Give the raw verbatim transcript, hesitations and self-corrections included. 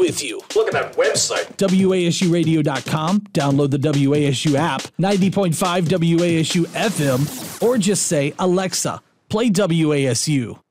with you. Look at that website. W A S U radio dot com. Download the W A S U app, ninety point five W A S U F M, or just say, Alexa, play W A S U.